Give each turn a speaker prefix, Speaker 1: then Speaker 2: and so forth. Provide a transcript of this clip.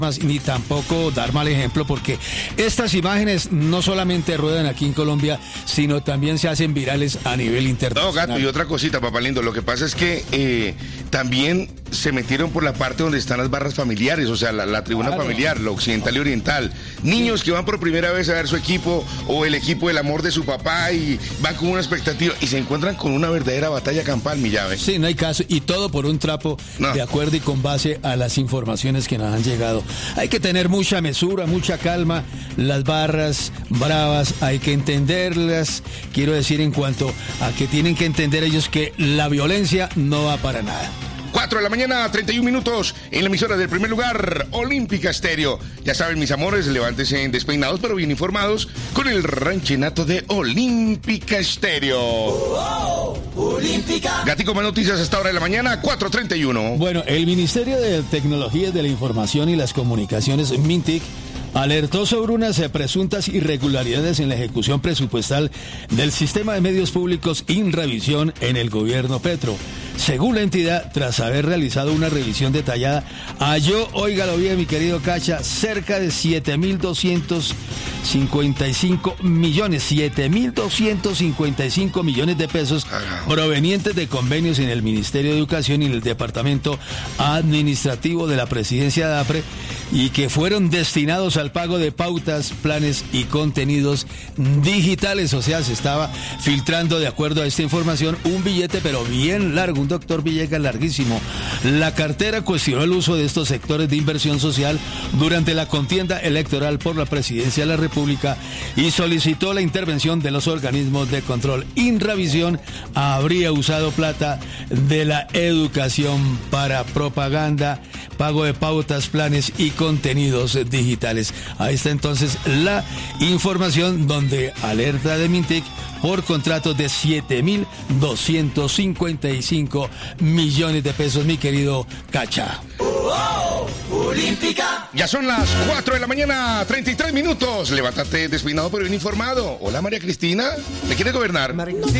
Speaker 1: ni tampoco dar mal ejemplo, porque estas imágenes no solamente ruedan aquí en Colombia, sino también se hacen virales a nivel internacional.
Speaker 2: No, Gato, y otra cosita, papá lindo, lo que pasa es que también se metieron por la parte donde están las barras familiares, o sea, la tribuna familiar, la occidental y oriental. Niños que van por primera vez a ver su equipo o el equipo del amor de su papá y van con una expectativa y se encuentran con una verdadera batalla campal, mi llave.
Speaker 1: Sí, no hay caso, y todo por un trapo, de acuerdo y con base a las informaciones que nos han llegado. Hay que tener mucha mesura, mucha calma. Las barras bravas hay que entenderlas. Quiero decir, en cuanto a que tienen que entender ellos que la violencia no va para nada.
Speaker 2: 4 de la mañana, 31 minutos, en la emisora del primer lugar, Olímpica Estéreo. Ya saben, mis amores, levántense despeinados pero bien informados con el ranchenato de Olímpica Estéreo. Olímpica. Gatico, más noticias a esta hora de la mañana, 4:31.
Speaker 1: Bueno, el Ministerio de Tecnologías de la Información y las Comunicaciones, MINTIC, alertó sobre unas presuntas irregularidades en la ejecución presupuestal del sistema de medios públicos INRAVISIón en el gobierno Petro. Según la entidad, tras haber realizado una revisión detallada, halló, óigalo bien, mi querido Cacha, cerca de 7.255 millones de pesos provenientes de convenios en el Ministerio de Educación y en el Departamento Administrativo de la Presidencia de APRE, y que fueron destinados al pago de pautas, planes y contenidos digitales. O sea, se estaba filtrando, de acuerdo a esta información, un billete pero bien largo, un doctor Villegas larguísimo. La cartera cuestionó el uso de estos sectores de inversión social durante la contienda electoral por la presidencia de la República y solicitó la intervención de los organismos de control. INRAVISIón habría usado plata de la educación para propaganda, pago de pautas, planes y contenidos digitales. Ahí está entonces la información, donde alerta de MINTIC por contratos de 7.255 millones de pesos, mi querido Cacha.
Speaker 2: Olímpica. Ya son las 4 de la mañana, 33 minutos. Levántate despeinado pero bien informado. Hola, María Cristina. ¿Me quiere gobernar?